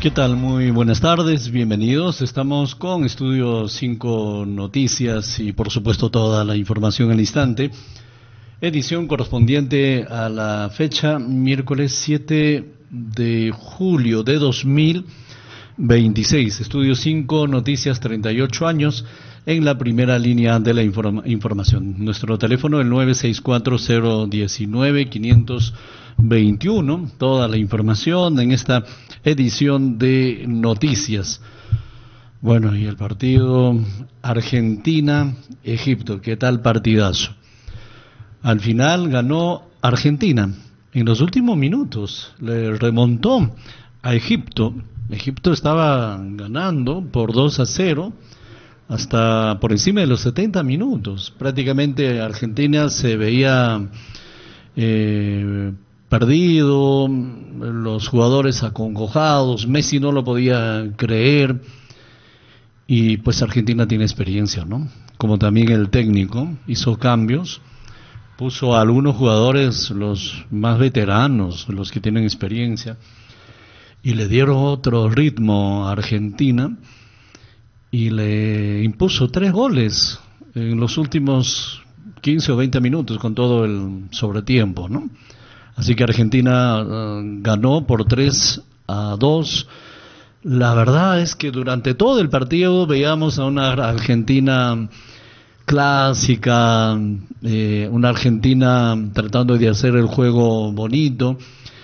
¿Qué tal? Muy buenas tardes, bienvenidos. Estamos con Estudio 5 Noticias y por supuesto toda la información al instante. Edición correspondiente a la fecha miércoles 7 de julio de 2026. Estudio 5 Noticias, 38 años en la primera línea de la información. Nuestro teléfono el 964-019-521. Toda la información en esta edición de noticias. Bueno, y el partido Argentina-Egipto, ¿qué tal partidazo? Al final ganó Argentina. En los últimos minutos le remontó a Egipto. Egipto estaba ganando por 2-0 hasta por encima de los 70 minutos. Prácticamente Argentina se veía perdido, los jugadores acongojados, Messi no lo podía creer, y pues Argentina tiene experiencia, ¿no? Como también el técnico hizo cambios, puso a algunos jugadores, los más veteranos, los que tienen experiencia, y le dieron otro ritmo a Argentina, y le impuso 3 goles en los últimos 15 o 20 minutos con todo el sobretiempo, ¿no? Así que Argentina ganó por 3-2. La verdad es que durante todo el partido veíamos a una Argentina clásica, una Argentina tratando de hacer el juego bonito.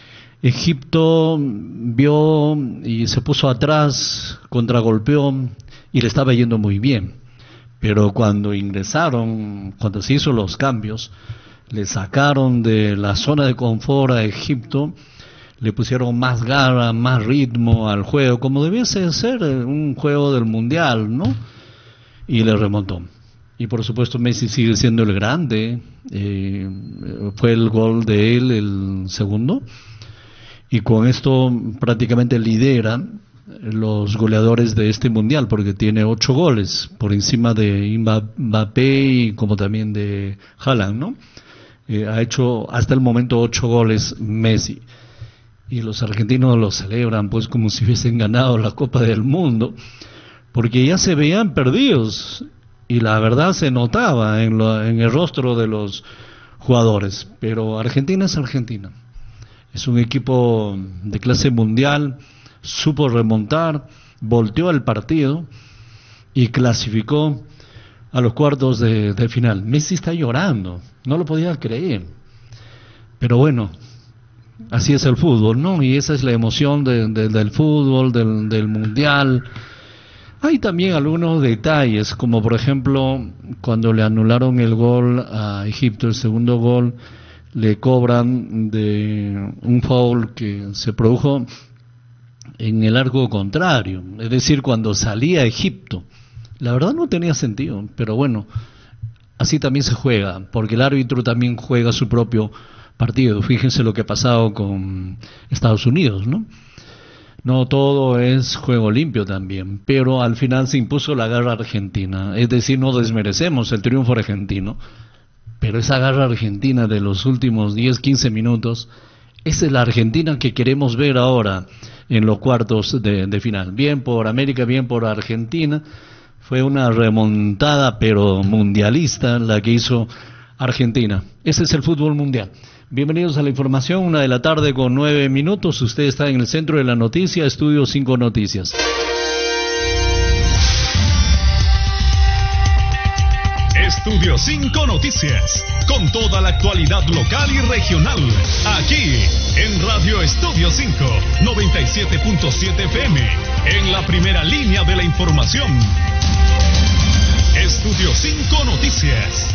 Egipto vio y se puso atrás, contragolpeó y le estaba yendo muy bien. Pero cuando ingresaron, cuando se hizo los cambios, le sacaron de la zona de confort a Egipto, le pusieron más garra, más ritmo al juego, como debiese ser un juego del Mundial, ¿no? Y le remontó. Y por supuesto Messi sigue siendo el grande, fue el gol de él, el segundo, y con esto prácticamente lidera los goleadores de este Mundial, porque tiene 8 goles, por encima de Mbappé y como también de Haaland, ¿no? Ha hecho hasta el momento 8 goles Messi, y los argentinos lo celebran pues como si hubiesen ganado la Copa del Mundo, porque ya se veían perdidos y la verdad se notaba en el rostro de los jugadores. Pero Argentina es Argentina, es un equipo de clase mundial, supo remontar, volteó el partido y clasificó a los cuartos de final. Messi está llorando, no lo podía creer, pero bueno, así es el fútbol, ¿no? Y esa es la emoción del fútbol, del mundial. Hay también algunos detalles, como por ejemplo, cuando le anularon el gol a Egipto, el segundo gol, le cobran de un foul que se produjo en el arco contrario, es decir, cuando salía Egipto. La verdad no tenía sentido, pero bueno, así también se juega, porque el árbitro también juega su propio partido. Fíjense lo que ha pasado con Estados Unidos, ¿no? No todo es juego limpio también, pero al final se impuso la garra argentina. Es decir, no desmerecemos el triunfo argentino, pero esa garra argentina de los últimos 10, 15 minutos, esa es la Argentina que queremos ver ahora en los cuartos de final. Bien por América, bien por Argentina. Fue una remontada, pero mundialista, la que hizo Argentina. Ese es el fútbol mundial. Bienvenidos a la información, 1:00 con 9 minutos. Usted está en el centro de la noticia, Estudio 5 Noticias. Estudio 5 Noticias, con toda la actualidad local y regional, aquí en Radio Estudio 5, 97.7 FM, en la primera línea de la información. Estudio 5 Noticias.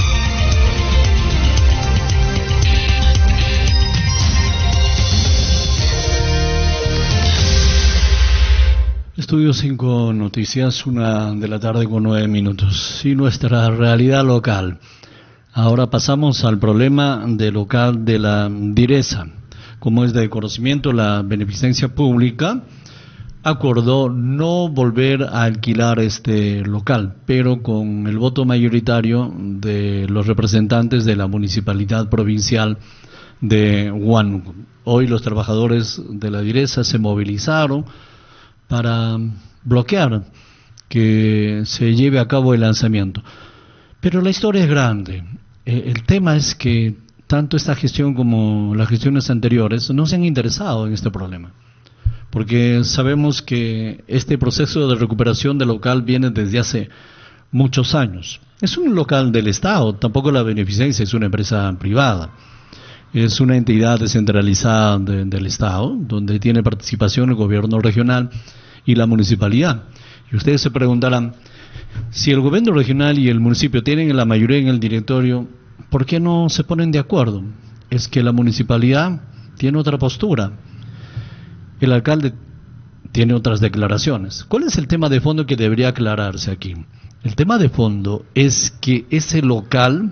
Estudio 5 Noticias, 1:00 con 9 minutos. Y nuestra realidad local. Ahora pasamos al problema de local de la Direza. Como es de conocimiento, la Beneficencia Pública acordó no volver a alquilar este local, pero con el voto mayoritario de los representantes de la Municipalidad Provincial de Huánuco. Hoy los trabajadores de la Direza se movilizaron para bloquear que se lleve a cabo el lanzamiento. Pero la historia es grande. El tema es que tanto esta gestión como las gestiones anteriores no se han interesado en este problema, porque sabemos que este proceso de recuperación del local viene desde hace muchos años. Es un local del Estado, tampoco la Beneficencia es una empresa privada, es una entidad descentralizada del Estado, donde tiene participación el gobierno regional y la municipalidad. Y ustedes se preguntarán, si el gobierno regional y el municipio tienen la mayoría en el directorio, ¿por qué no se ponen de acuerdo? Es que la municipalidad tiene otra postura, el alcalde tiene otras declaraciones. ¿Cuál es el tema de fondo que debería aclararse aquí? El tema de fondo es que ese local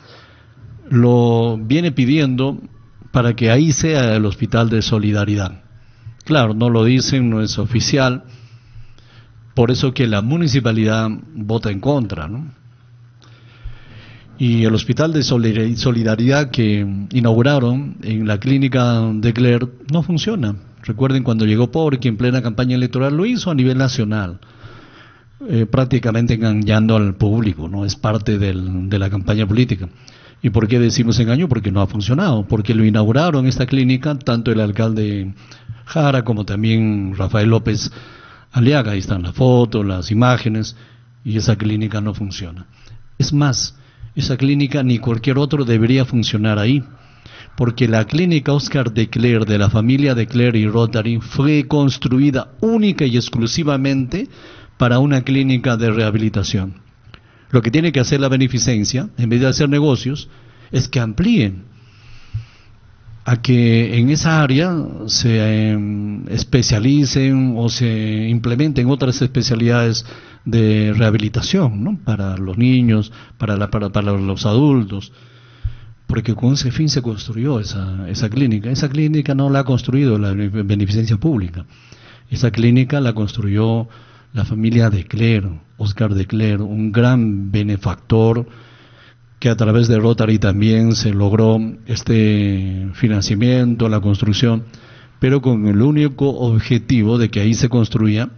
lo viene pidiendo para que ahí sea el Hospital de Solidaridad. Claro, no lo dicen, no es oficial, por eso que la municipalidad vota en contra, ¿no? Y el Hospital de Solidaridad que inauguraron en la clínica de Cler no funciona. Recuerden cuando llegó Porqui en plena campaña electoral, lo hizo a nivel nacional, prácticamente engañando al público, ¿no? Es parte de la campaña política. ¿Y por qué decimos engaño? Porque no ha funcionado, porque lo inauguraron esta clínica, tanto el alcalde Jara como también Rafael López Aliaga, ahí están las fotos, las imágenes, y esa clínica no funciona. Es más, esa clínica ni cualquier otro debería funcionar ahí, porque la clínica Oscar de Cler, de la familia de Cler y Rotary, fue construida única y exclusivamente para una clínica de rehabilitación. Lo que tiene que hacer la Beneficencia, en vez de hacer negocios, es que amplíen a que en esa área se especialicen o se implementen otras especialidades de rehabilitación, ¿no? Para los niños, para los adultos, porque con ese fin se construyó esa clínica. Esa clínica no la ha construido la Beneficencia Pública, esa clínica la construyó la familia de Cler, Oscar de Cler, un gran benefactor que a través de Rotary también se logró este financiamiento, la construcción, pero con el único objetivo de que ahí se construya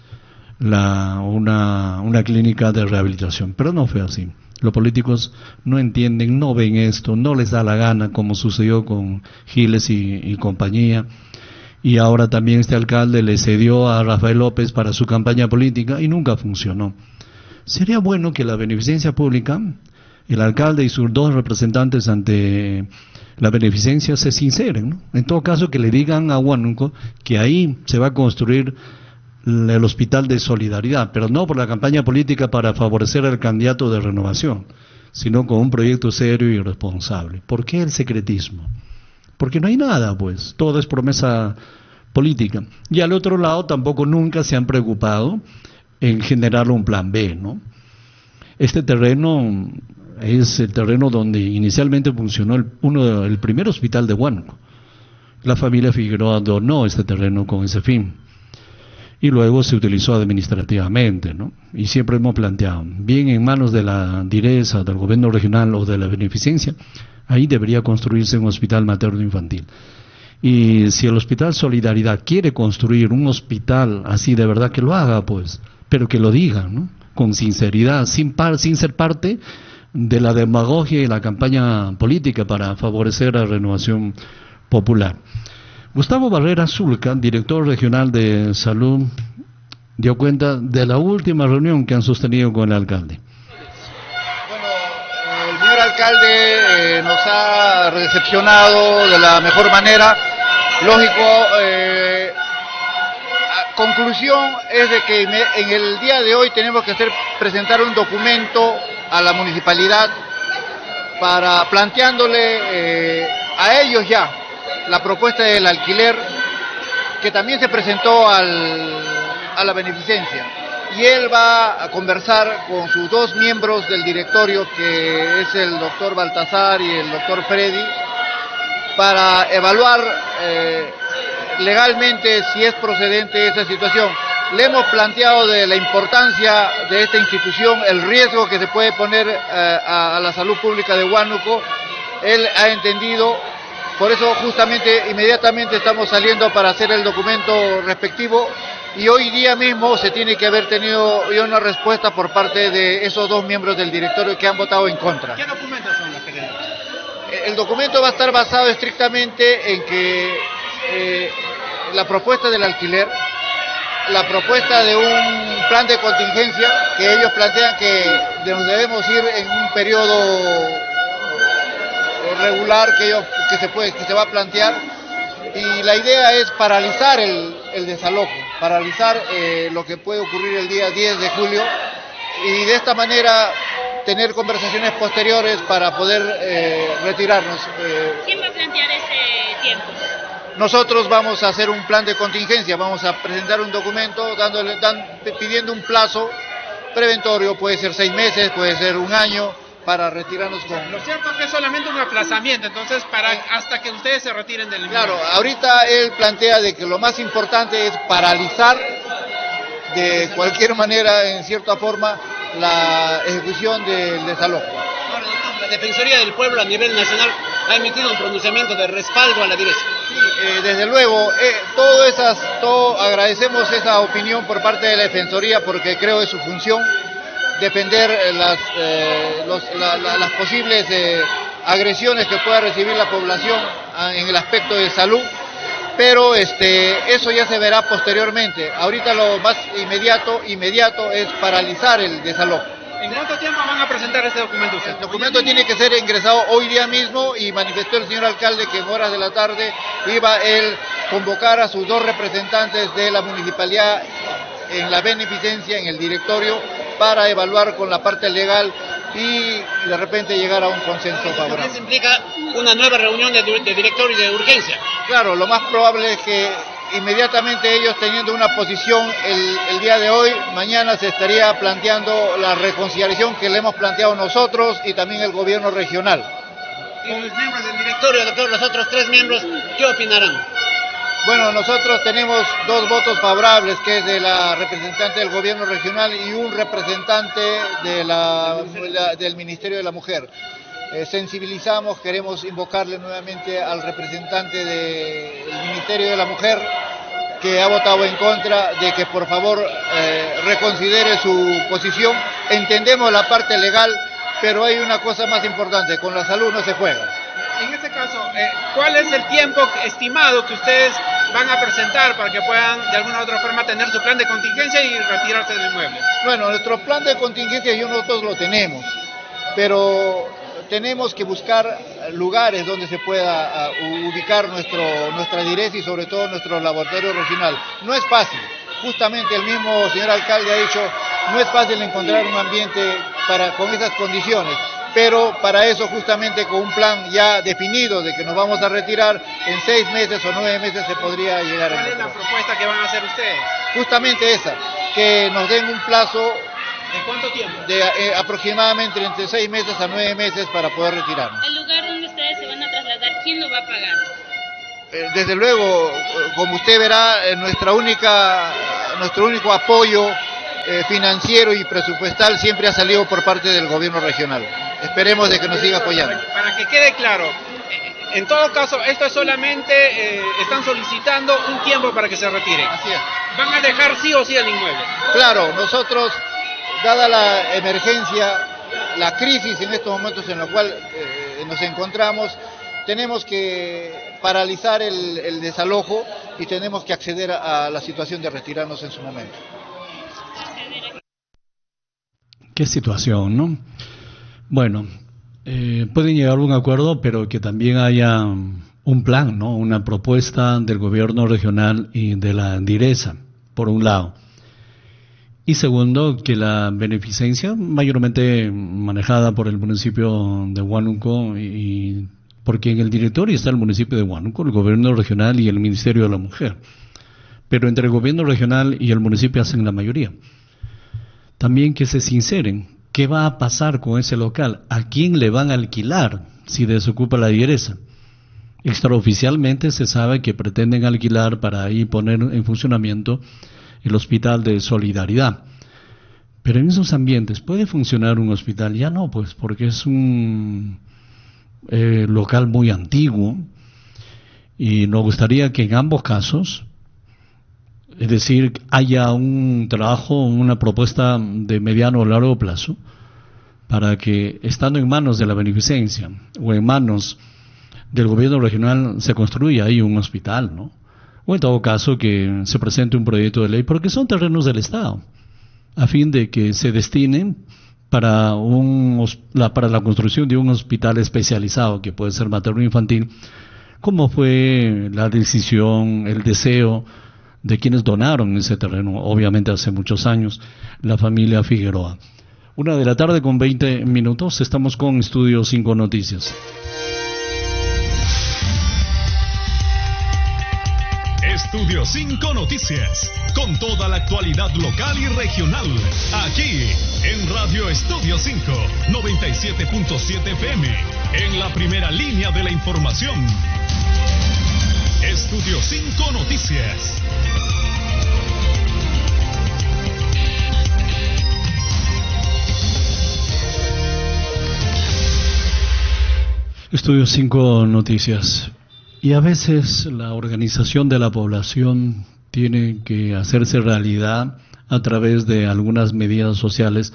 una clínica de rehabilitación. Pero no fue así. Los políticos no entienden, no ven esto, no les da la gana, como sucedió con Giles y compañía. Y ahora también este alcalde le cedió a Rafael López para su campaña política y nunca funcionó. Sería bueno que la Beneficencia Pública, el alcalde y sus dos representantes ante la Beneficencia se sinceren, ¿no? En todo caso, que le digan a Huánuco que ahí se va a construir el Hospital de Solidaridad, pero no por la campaña política para favorecer al candidato de Renovación, sino con un proyecto serio y responsable. ¿Por qué el secretismo? Porque no hay nada, pues, todo es promesa política. Y al otro lado tampoco nunca se han preocupado en generar un plan B, ¿no? Este terreno es el terreno donde inicialmente funcionó el primer hospital de Huánuco. La familia Figueroa donó este terreno con ese fin. Y luego se utilizó administrativamente, ¿no? Y siempre hemos planteado, bien en manos de la Direza, del gobierno regional o de la Beneficencia, ahí debería construirse un hospital materno infantil. Y si el Hospital Solidaridad quiere construir un hospital así, de verdad que lo haga, pues, pero que lo diga, ¿no? Con sinceridad, sin ser parte de la demagogia y la campaña política para favorecer a Renovación Popular. Gustavo Barrera Zulca, director regional de salud, dio cuenta de la última reunión que han sostenido con el alcalde. Bueno, el señor alcalde nos ha recepcionado de la mejor manera. Lógico, conclusión es de que en el día de hoy tenemos que presentar un documento a la municipalidad planteándole a ellos ya la propuesta del alquiler que también se presentó a la Beneficencia, y él va a conversar con sus dos miembros del directorio, que es el doctor Baltasar y el doctor Freddy, para evaluar legalmente si es procedente esa situación. Le hemos planteado de la importancia de esta institución, el riesgo que se puede poner a la salud pública de Huánuco. Él ha entendido Por eso justamente inmediatamente estamos saliendo para hacer el documento respectivo y hoy día mismo se tiene que haber tenido ya una respuesta por parte de esos 2 miembros del directorio que han votado en contra. ¿Qué documentos son los que tenemos? El documento va a estar basado estrictamente en que la propuesta del alquiler, la propuesta de un plan de contingencia que ellos plantean que nos debemos ir en un periodo regular que se va a plantear, y la idea es paralizar el desalojo, paralizar lo que puede ocurrir el día 10 de julio y de esta manera tener conversaciones posteriores para poder retirarnos. ¿Quién va a plantear ese tiempo? Nosotros vamos a hacer un plan de contingencia, vamos a presentar un documento pidiendo un plazo preventorio, puede ser 6 meses, puede ser 1 año, para retirarnos con... Lo cierto es que es solamente un aplazamiento, entonces hasta que ustedes se retiren del inmueble. Claro, ahorita él plantea de que lo más importante es paralizar de cualquier manera, en cierta forma, la ejecución del desalojo. Ahora, doctor, la Defensoría del Pueblo a nivel nacional ha emitido un pronunciamiento de respaldo a la dirección. Sí, desde luego, agradecemos esa opinión por parte de la Defensoría porque creo que es su función defender las posibles agresiones que pueda recibir la población en el aspecto de salud, pero eso ya se verá posteriormente. Ahorita lo más inmediato es paralizar el desalojo. ¿En cuánto tiempo van a presentar este documento usted? El documento tiene que ser ingresado hoy día mismo y manifestó el señor alcalde que en horas de la tarde iba él convocar a sus 2 representantes de la municipalidad en la beneficencia, en el directorio, para evaluar con la parte legal y de repente llegar a un consenso favorable. ¿Eso implica una nueva reunión de directorio de urgencia? Claro, lo más probable es que inmediatamente ellos teniendo una posición el día de hoy, mañana se estaría planteando la reconciliación que le hemos planteado nosotros y también el gobierno regional. ¿Y los miembros del directorio, doctor, los otros 3 miembros, qué opinarán? Bueno, nosotros tenemos 2 votos favorables, que es de la representante del gobierno regional y un representante del Ministerio de la Mujer. Sensibilizamos, queremos invocarle nuevamente al representante del Ministerio de la Mujer, que ha votado en contra, de que por favor reconsidere su posición. Entendemos la parte legal, pero hay una cosa más importante, con la salud no se juega. En este caso, ¿cuál es el tiempo estimado que ustedes van a presentar para que puedan de alguna u otra forma tener su plan de contingencia y retirarse del inmueble? Bueno, nuestro plan de contingencia nosotros lo tenemos, pero tenemos que buscar lugares donde se pueda ubicar nuestra dirección y sobre todo nuestro laboratorio regional. No es fácil, justamente el mismo señor alcalde ha dicho, no es fácil encontrar un ambiente con esas condiciones. Pero para eso justamente con un plan ya definido de que nos vamos a retirar en 6 meses o 9 meses se podría llegar a... ¿Cuál es la propuesta que van a hacer ustedes? Justamente esa, que nos den un plazo... ¿De cuánto tiempo? De aproximadamente entre 6 meses a 9 meses para poder retirarnos. ¿El lugar donde ustedes se van a trasladar, quién lo va a pagar? Desde luego, como usted verá, nuestro único apoyo financiero y presupuestal siempre ha salido por parte del gobierno regional. Esperemos de que nos siga apoyando. Para que quede claro, en todo caso, esto es solamente, están solicitando un tiempo para que se retiren. Así es. ¿Van a dejar sí o sí el inmueble? Claro, nosotros, dada la emergencia, la crisis en estos momentos en la cual nos encontramos, tenemos que paralizar el desalojo y tenemos que acceder a la situación de retirarnos en su momento. Qué situación, ¿no? Bueno, pueden llegar a un acuerdo, pero que también haya un plan, ¿no? Una propuesta del gobierno regional y de la DIRESA, por un lado. Y segundo, que la beneficencia, mayormente manejada por el municipio de Huánuco, y porque en el directorio está el municipio de Huánuco, el gobierno regional y el Ministerio de la Mujer. Pero entre el gobierno regional y el municipio hacen la mayoría. También que se sinceren. ¿Qué va a pasar con ese local? ¿A quién le van a alquilar si desocupa la DIRESA? Extraoficialmente se sabe que pretenden alquilar para ahí poner en funcionamiento el Hospital de Solidaridad. Pero en esos ambientes, ¿puede funcionar un hospital? Ya no, pues, porque es un local muy antiguo, Y nos gustaría que en ambos casos, es decir, haya un trabajo, una propuesta de mediano o largo plazo, para que, estando en manos de la beneficencia o en manos del gobierno regional, se construya ahí un hospital, ¿no? O en todo caso que se presente un proyecto de ley, porque son terrenos del Estado, a fin de que se destinen para la construcción de un hospital especializado, que puede ser materno-infantil, como fue la decisión, el deseo de quienes donaron ese terreno, obviamente hace muchos años, la familia Figueroa. 1:20 p.m, estamos con Estudio 5 Noticias. Estudio 5 Noticias, con toda la actualidad local y regional, aquí en Radio Estudio 5, 97.7 FM, en la primera línea de la información. Estudio 5 Noticias. Estudio 5 Noticias. Y a veces la organización de la población tiene que hacerse realidad a través de algunas medidas sociales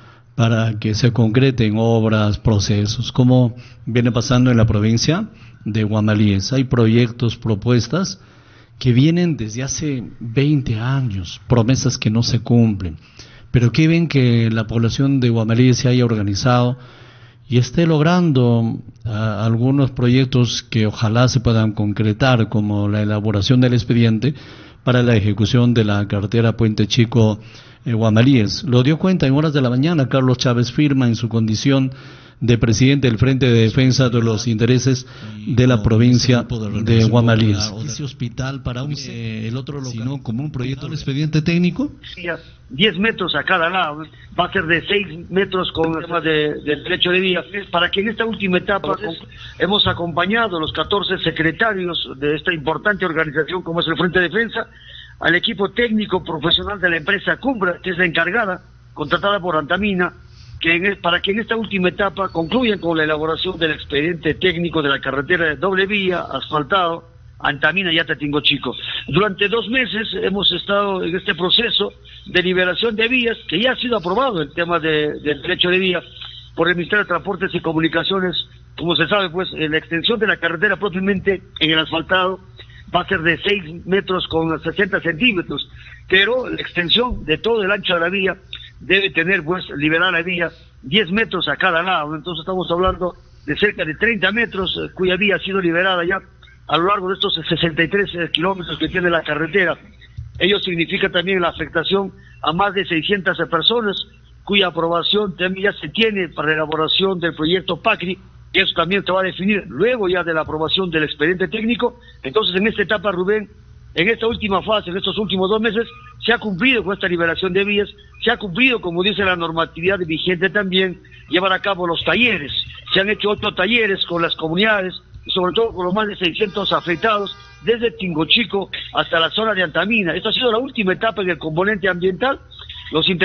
para que se concreten obras, procesos, como viene pasando en la provincia de Guamalíes. Hay proyectos, propuestas que vienen desde hace 20 años, promesas que no se cumplen, pero que ven que la población de Guamalíes se haya organizado y esté logrando algunos proyectos que ojalá se puedan concretar, como la elaboración del expediente para la ejecución de la carretera Puente Chico Guamalíes. Lo dio cuenta en horas de la mañana Carlos Chávez Firma en su condición de presidente del Frente de Defensa de los Intereses de la provincia de Guamalíes. Ese hospital para el otro local, sino como un proyecto de expediente técnico. 10 metros a cada lado, va a ser de 6 metros con el tema del derecho de vía, para que en esta última etapa hemos acompañado a los 14 secretarios de esta importante organización como es el Frente de Defensa, al equipo técnico profesional de la empresa Cumbra, que es la encargada, contratada por Antamina, para que en esta última etapa concluyan con la elaboración del expediente técnico de la carretera de doble vía, asfaltado, Antamina y Atatingo Chico. Durante 2 meses hemos estado en este proceso de liberación de vías, que ya ha sido aprobado el tema del derecho de vía por el Ministerio de Transportes y Comunicaciones. Como se sabe, pues, la extensión de la carretera propiamente en el asfaltado va a ser de 6 metros con 60 centímetros, pero la extensión de todo el ancho de la vía debe tener, pues, liberar la vía 10 metros a cada lado. Entonces estamos hablando de cerca de 30 metros cuya vía ha sido liberada ya a lo largo de estos 63 kilómetros que tiene la carretera. Ello significa también la afectación a más de 600 personas, cuya aprobación también ya se tiene para la elaboración del proyecto PACRI, que eso también se va a definir luego ya de la aprobación del expediente técnico. Entonces, en esta etapa, Rubén, en esta última fase, en estos últimos 2 meses, se ha cumplido con esta liberación de vías, se ha cumplido, como dice la normatividad vigente también, llevar a cabo los talleres. Se han hecho 8 talleres con las comunidades, y sobre todo con los más de 600 afectados, desde Tingo Chico hasta la zona de Antamina. Esta ha sido la última etapa en el componente ambiental. Los